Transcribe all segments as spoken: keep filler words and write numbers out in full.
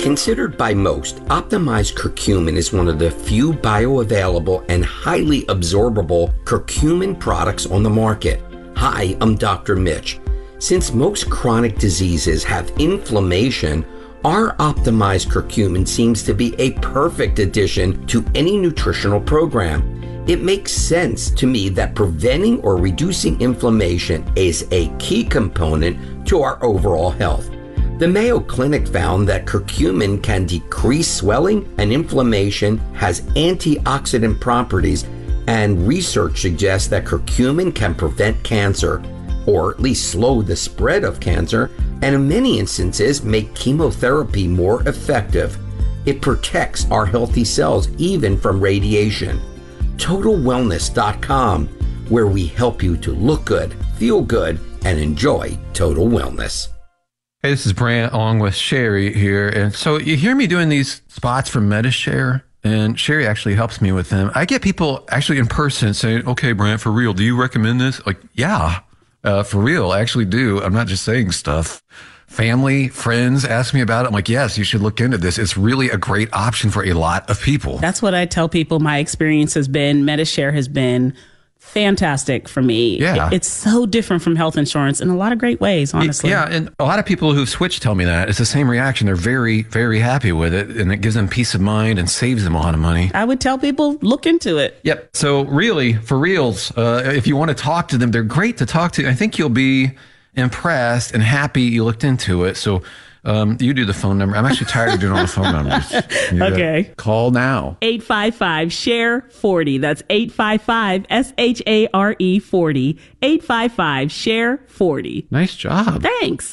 Considered by most, optimized curcumin is one of the few bioavailable and highly absorbable curcumin products on the market. Hi, I'm Doctor Mitch. Since most chronic diseases have inflammation, our optimized curcumin seems to be a perfect addition to any nutritional program. It makes sense to me that preventing or reducing inflammation is a key component to our overall health. The Mayo Clinic found that curcumin can decrease swelling and inflammation, has antioxidant properties, and research suggests that curcumin can prevent cancer, or at least slow the spread of cancer, and in many instances make chemotherapy more effective. It protects our healthy cells even from radiation. Total Wellness dot com, where we help you to look good, feel good, and enjoy total wellness. Hey, this is Brant along with Sherry here. And so you hear me doing these spots for MediShare, and Sherry actually helps me with them. I get people actually in person saying, okay, Brant, for real, do you recommend this? Like, yeah, uh, for real, I actually do. I'm not just saying stuff. Family, friends ask me about it. I'm like, yes, you should look into this. It's really a great option for a lot of people. That's what I tell people. My experience has been, MediShare has been fantastic for me. Yeah. It's so different from health insurance in a lot of great ways, honestly. Yeah, and a lot of people who've switched tell me that. It's the same reaction. They're very, very happy with it, and it gives them peace of mind and saves them a lot of money. I would tell people, look into it. Yep. So really, for reals, uh, if you want to talk to them, they're great to talk to. I think you'll be impressed and happy you looked into it. So um, you do the phone number. I'm actually tired of doing all the phone numbers. You Okay. Call now. eight five five, S H A R E, forty. That's eight five five, S H A R E, forty. eight five five, S H A R E, forty. Nice job. Thanks.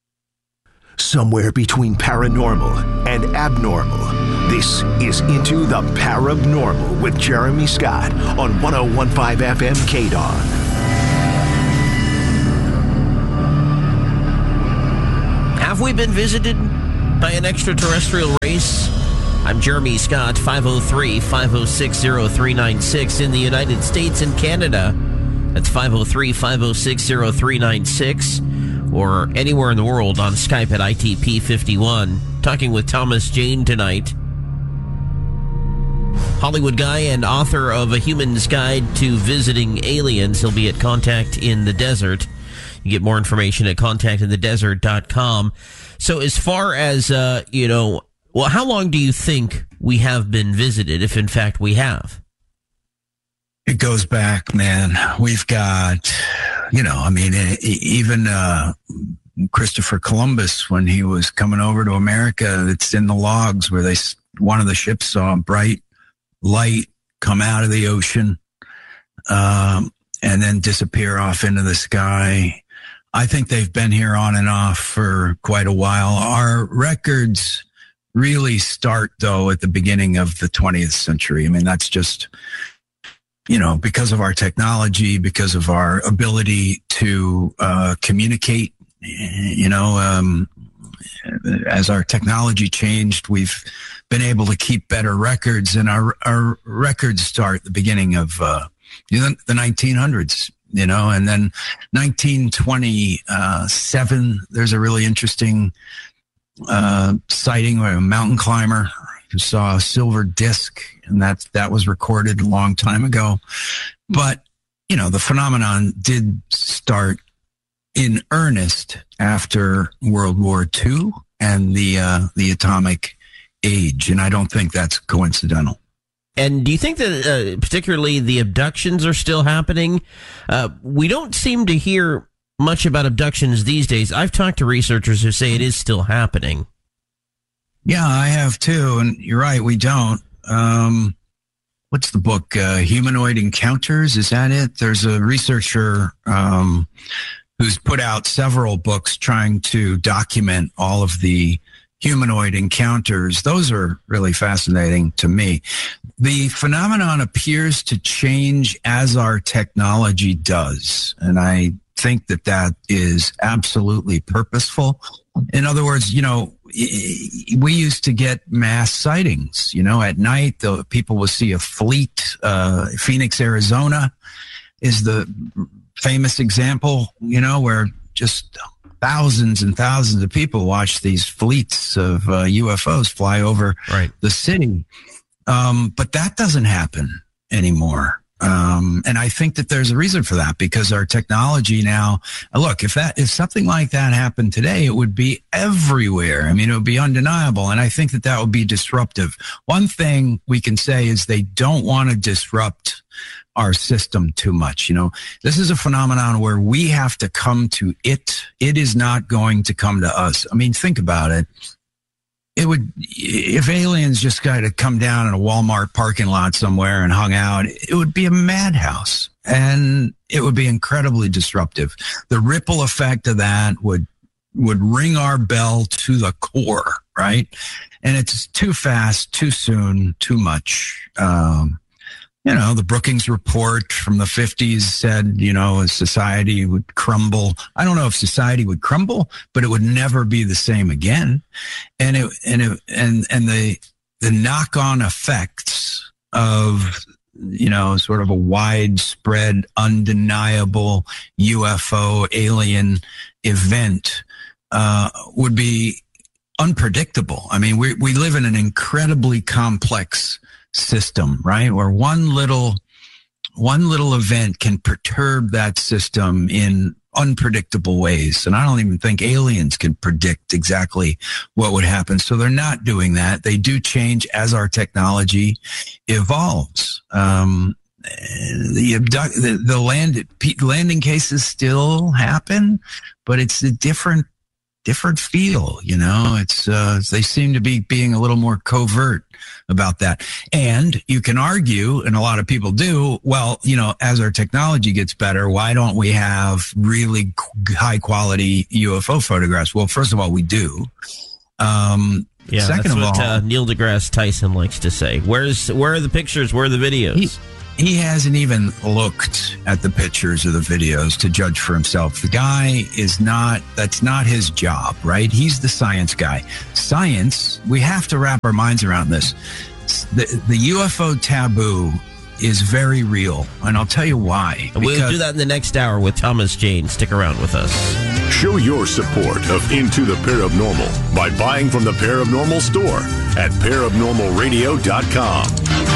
Somewhere between paranormal and abnormal, this is Into the Parabnormal with Jeremy Scott on one oh one point five F M K D O N. Have we been visited by an extraterrestrial race? I'm Jeremy Scott, five oh three, five oh six, oh three nine six in the United States and Canada. That's five oh three, five oh six, oh three nine six, or anywhere in the world on Skype at I T P fifty-one. Talking with Thomas Jane tonight. Hollywood guy and author of A Human's Guide to Visiting Aliens. He'll be at Contact in the Desert. You get more information at contact in the desert dot com. So as far as, uh, you know, well, how long do you think we have been visited, if in fact we have? It goes back, man. We've got, you know, I mean, even uh, Christopher Columbus, when he was coming over to America, it's in the logs where they one of the ships saw a bright light come out of the ocean um, and then disappear off into the sky. I think they've been here on and off for quite a while. Our records really start, though, at the beginning of the twentieth century. I mean, that's just, you know, because of our technology, because of our ability to uh, communicate, you know, um, as our technology changed, we've been able to keep better records, and our, our records start at the beginning of uh, you know, the nineteen hundreds. You know, and then nineteen twenty-seven, there's a really interesting uh, sighting where a mountain climber who saw a silver disc, and that that was recorded a long time ago. But, you know, the phenomenon did start in earnest after World War Two and the uh, the atomic age, and I don't think that's coincidental. And do you think that uh, particularly the abductions are still happening? Uh, we don't seem to hear much about abductions these days. I've talked to researchers who say it is still happening. Yeah, I have too. And you're right, we don't. Um, what's the book? Uh, Humanoid Encounters? Is that it? There's a researcher um, who's put out several books trying to document all of the humanoid encounters. Those are really fascinating to me. The phenomenon appears to change as our technology does. And I think that that is absolutely purposeful. In other words, you know, we used to get mass sightings, you know, at night, the people will see a fleet. Uh, Phoenix, Arizona is the famous example, you know, where just thousands and thousands of people watch these fleets of uh, U F Os fly over right. the city. Um, but that doesn't happen anymore. Um, and I think that there's a reason for that, because our technology now, look, if that, if something like that happened today, it would be everywhere. I mean, it would be undeniable. And I think that that would be disruptive. One thing we can say is they don't want to disrupt our system too much. You know, this is a phenomenon where we have to come to it. It is not going to come to us. I mean, think about it. It would, if aliens just got to come down in a Walmart parking lot somewhere and hung out, it would be a madhouse, and it would be incredibly disruptive. The ripple effect of that would, would ring our bell to the core, right? And it's too fast, too soon, too much. Um, You know, the Brookings Report from the fifties said, you know, society would crumble. I don't know if society would crumble, but it would never be the same again. And it, and it, and, and the, the knock-on effects of, you know, sort of a widespread, undeniable U F O alien event, uh, would be unpredictable. I mean, we, we live in an incredibly complex system, right? Where one little, one little event can perturb that system in unpredictable ways. And I don't even think aliens can predict exactly what would happen. So they're not doing that. They do change as our technology evolves. Um, the, abduct, the, the land, landing cases still happen, but it's a different, different feel, you know, it's, uh, they seem to be being a little more covert about that. And you can argue, and a lot of people do, well, you know, as our technology gets better, why don't we have really high quality U F O photographs? Well, first of all, we do. Um, yeah, second that's of what all, uh, Neil deGrasse Tyson likes to say. Where's, where are the pictures? Where are the videos? He, He hasn't even looked at the pictures or the videos to judge for himself. The guy is not, that's not his job, right? He's the science guy. Science, we have to wrap our minds around this. The, the U F O taboo is very real, and I'll tell you why. We'll do that in the next hour with Thomas Jane. Stick around with us. Show your support of Into the Paranormal by buying from the Paranormal Store at paranormal radio dot com.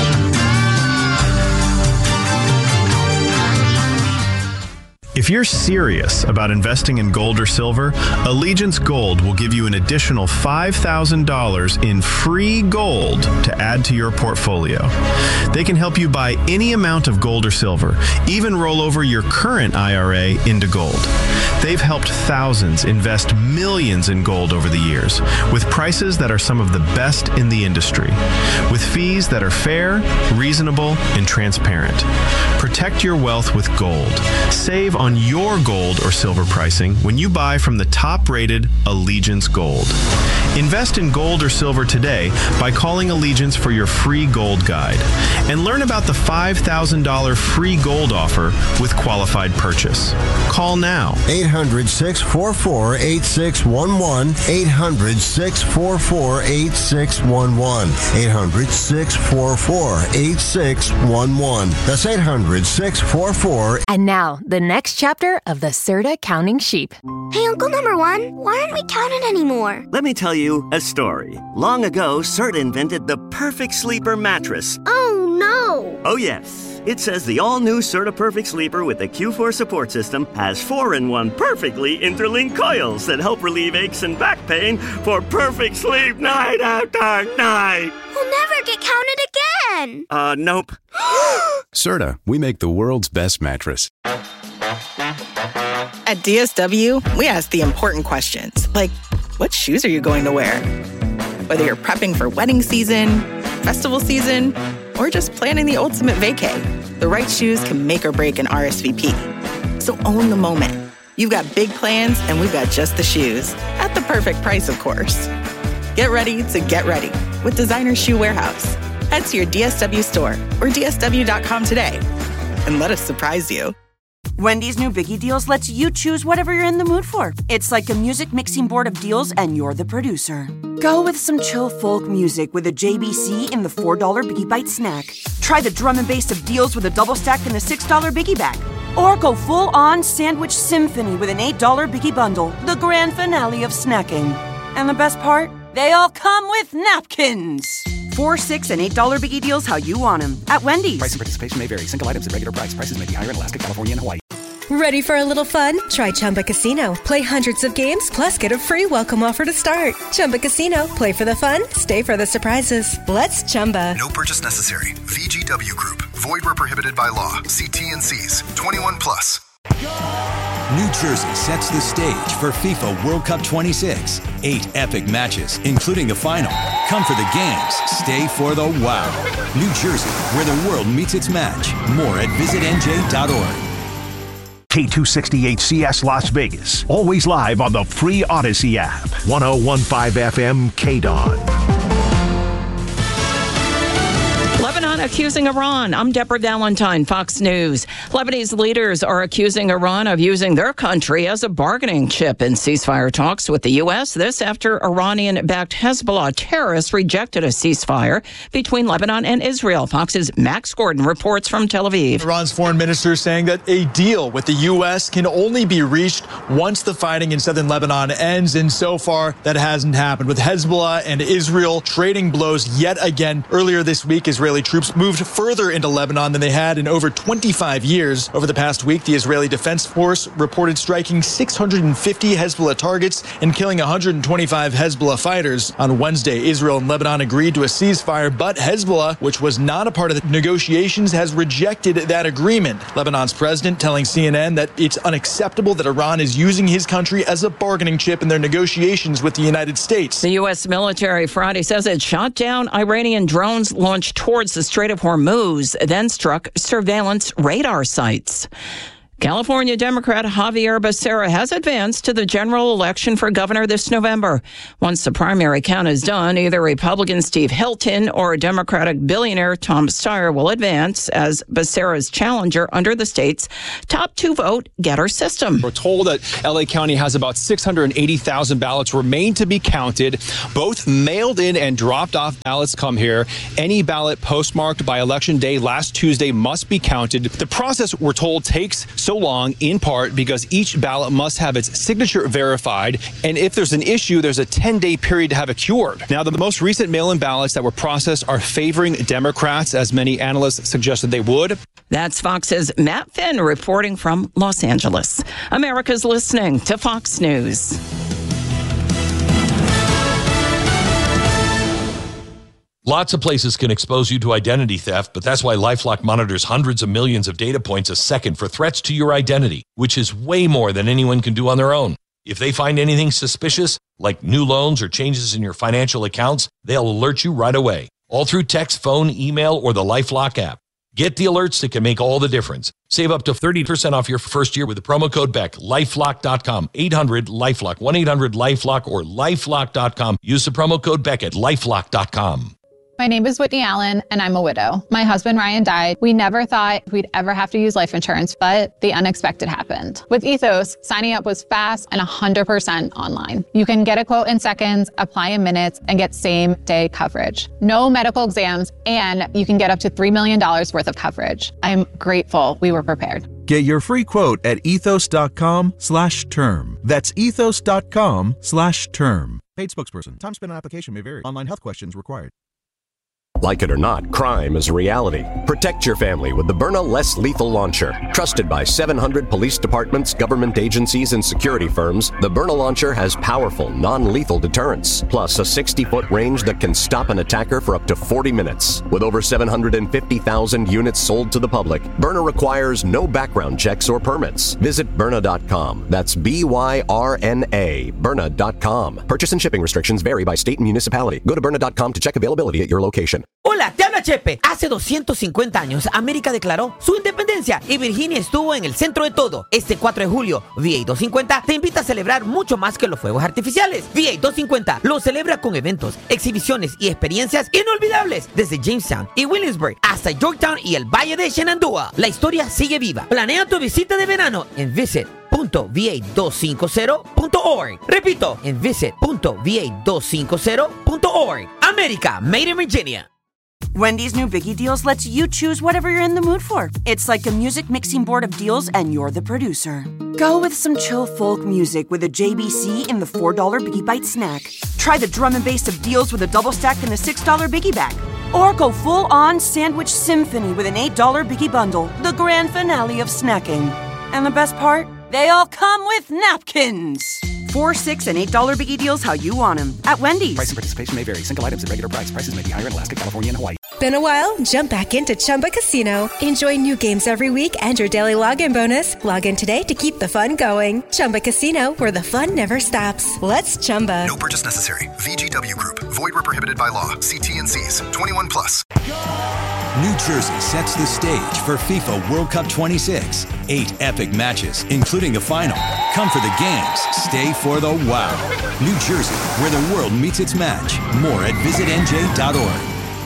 If you're serious about investing in gold or silver, Allegiance Gold will give you an additional five thousand dollars in free gold to add to your portfolio. They can help you buy any amount of gold or silver, even roll over your current I R A into gold. They've helped thousands invest millions in gold over the years, with prices that are some of the best in the industry, with fees that are fair, reasonable, and transparent. Protect your wealth with gold. Save on your gold or silver pricing when you buy from the top-rated Allegiance Gold. Invest in gold or silver today by calling Allegiance for your free gold guide, and learn about the five thousand dollars free gold offer with qualified purchase. Call now. eight hundred, six four four, eight six one one. eight hundred, six four four, eight six one one. eight hundred, six four four, eight six one one. That's eight hundred, six four four. And now, the next chapter of the Serta Counting Sheep. Hey, Uncle Number One, why aren't we counting anymore? Let me tell you a story. Long ago, Serta invented the perfect sleeper mattress. Oh, no. Oh, yes. It says the all-new Serta Perfect Sleeper with the Q four support system has four in one perfectly interlinked coils that help relieve aches and back pain for perfect sleep night after night. We'll never get counted again. Uh, nope. Serta, we make the world's best mattress. At D S W, we ask the important questions, like, what shoes are you going to wear? Whether you're prepping for wedding season, festival season, or just planning the ultimate vacay, the right shoes can make or break an R S V P. So own the moment. You've got big plans, and we've got just the shoes. At the perfect price, of course. Get ready to get ready with Designer Shoe Warehouse. Head to your D S W store or D S W dot com today and let us surprise you. Wendy's new Biggie Deals lets you choose whatever you're in the mood for. It's like a music mixing board of deals, and you're the producer. Go with some chill folk music with a J B C in the four dollar Biggie Bite snack. Try the drum and bass of deals with a double stack in the six dollar Biggie Bag. Or go full-on sandwich symphony with an eight dollars Biggie Bundle, the grand finale of snacking. And the best part? They all come with napkins. Four, six, and eight dollars Biggie deals how you want them at Wendy's. Price and participation may vary. Single items at regular price. Prices may be higher in Alaska, California, and Hawaii. Ready for a little fun? Try Chumba Casino. Play hundreds of games, plus get a free welcome offer to start. Chumba Casino. Play for the fun, stay for the surprises. Let's Chumba. No purchase necessary. V G W Group. Void where prohibited by law. See T N Cs. twenty-one plus. New Jersey sets the stage for FIFA World Cup twenty-six. Eight epic matches, including the final. Come for the games, stay for the wow. New Jersey, where the world meets its match. More at visit N J dot org. K two sixty-eight C S Las Vegas. Always live on the free Odyssey app. ten fifteen F M K D O N. Lebanon accusing Iran. I'm Deborah Valentine, Fox News. Lebanese leaders are accusing Iran of using their country as a bargaining chip in ceasefire talks with the U S. This after Iranian-backed Hezbollah terrorists rejected a ceasefire between Lebanon and Israel. Fox's Max Gordon reports from Tel Aviv. Iran's foreign minister saying that a deal with the U S can only be reached once the fighting in southern Lebanon ends, and so far that hasn't happened, with Hezbollah and Israel trading blows yet again. Earlier this week, Israeli troops moved further into Lebanon than they had in over twenty-five years. Over the past week, the Israeli Defense Force reported striking six hundred fifty Hezbollah targets and killing one hundred twenty-five Hezbollah fighters. On Wednesday, Israel and Lebanon agreed to a ceasefire, but Hezbollah, which was not a part of the negotiations, has rejected that agreement. Lebanon's president telling C N N that it's unacceptable that Iran is using his country as a bargaining chip in their negotiations with the United States. The U S military Friday says it shot down Iranian drones launched towards the Strait of Hormuz, then struck surveillance radar sites. California Democrat Javier Becerra has advanced to the general election for governor this November. Once the primary count is done, either Republican Steve Hilton or Democratic billionaire Tom Steyer will advance as Becerra's challenger under the state's top two vote getter system. We're told that L A County has about six hundred eighty thousand ballots remain to be counted. Both mailed in and dropped off ballots come here. Any ballot postmarked by Election Day last Tuesday must be counted. The process, we're told, takes so long in part because each ballot must have its signature verified, and if there's an issue, there's a ten-day period to have it cured. Now, the most recent mail-in ballots that were processed are favoring Democrats, as many analysts suggested they would. That's Fox's Matt Finn reporting from Los Angeles. America's listening to Fox News. Lots of places can expose you to identity theft, but that's why LifeLock monitors hundreds of millions of data points a second for threats to your identity, which is way more than anyone can do on their own. If they find anything suspicious, like new loans or changes in your financial accounts, they'll alert you right away, all through text, phone, email, or the LifeLock app. Get the alerts that can make all the difference. Save up to thirty percent off your first year with the promo code B E C K, lifelock dot com, eight hundred LifeLock, one eight hundred LifeLock, or lifelock dot com. Use the promo code B E C K at lifelock dot com. My name is Whitney Allen, and I'm a widow. My husband, Ryan, died. We never thought we'd ever have to use life insurance, but the unexpected happened. With Ethos, signing up was fast and one hundred percent online. You can get a quote in seconds, apply in minutes, and get same-day coverage. No medical exams, and you can get up to three million dollars worth of coverage. I'm grateful we were prepared. Get your free quote at ethos.com slash term. That's ethos.com slash term. Paid spokesperson. Time spent on application may vary. Online health questions required. Like it or not, crime is a reality. Protect your family with the Byrna Less Lethal Launcher. Trusted by seven hundred police departments, government agencies, and security firms, the Byrna Launcher has powerful, non-lethal deterrence, plus a sixty-foot range that can stop an attacker for up to forty minutes. With over seven hundred fifty thousand units sold to the public, Byrna requires no background checks or permits. Visit Byrna dot com. That's B Y R N A, Byrna dot com. Purchase and shipping restrictions vary by state and municipality. Go to Byrna dot com to check availability at your location. Hola, te habla Chepe. Hace doscientos cincuenta años, América declaró su independencia y Virginia estuvo en el centro de todo. Este cuatro de julio, V A doscientos cincuenta te invita a celebrar mucho más que los fuegos artificiales. V A doscientos cincuenta lo celebra con eventos, exhibiciones y experiencias inolvidables desde Jamestown y Williamsburg hasta Yorktown y el Valle de Shenandoah. La historia sigue viva. Planea tu visita de verano en visit punto v a doscientos cincuenta punto org. Repito, en visit punto v a doscientos cincuenta punto org. América, Made in Virginia. Wendy's new Biggie Deals lets you choose whatever you're in the mood for. It's like a music mixing board of deals, and you're the producer. Go with some chill folk music with a J B C in the four dollar Biggie Bite snack. Try the drum and bass of deals with a double stack in the six dollar Biggie Bag. Or go full-on sandwich symphony with an eight dollar Biggie Bundle, the grand finale of snacking. And the best part? They all come with napkins. Four, six, and eight dollar Biggie Deals how you want them at Wendy's. Price and participation may vary. Single items at regular price. Prices may be higher in Alaska, California, and Hawaii. Been a while? Jump back into Chumba Casino. Enjoy new games every week and your daily login bonus. Log in today to keep the fun going. Chumba Casino, where the fun never stops. Let's Chumba. No purchase necessary. V G W Group. Void where prohibited by law. See T and C's. twenty-one plus. New Jersey sets the stage for FIFA World Cup twenty-six. Eight epic matches, including a final. Come for the games. Stay for the wow. New Jersey, where the world meets its match. More at visit N J dot org.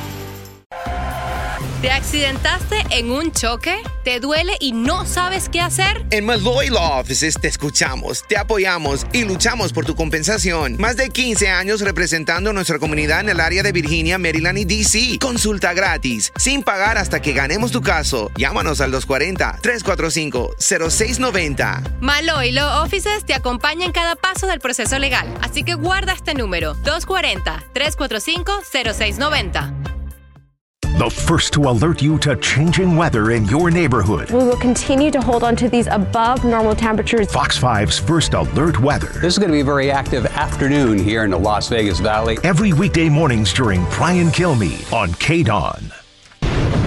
¿Te accidentaste en un choque? ¿Te duele y no sabes qué hacer? En Malloy Law Offices te escuchamos, te apoyamos y luchamos por tu compensación. Más de quince años representando a nuestra comunidad en el área de Virginia, Maryland y D C. Consulta gratis, sin pagar hasta que ganemos tu caso. Llámanos al dos cuatro cero, tres cuatro cinco, cero seis nueve cero. Malloy Law Offices te acompaña en cada paso del proceso legal. Así que guarda este número, dos cuatro cero, tres cuatro cinco, cero seis nueve cero. The first to alert you to changing weather in your neighborhood. We will continue to hold on to these above normal temperatures. Fox five's first alert weather. This is going to be a very active afternoon here in the Las Vegas Valley. Every weekday mornings during Brian Kilmeade on K D O N.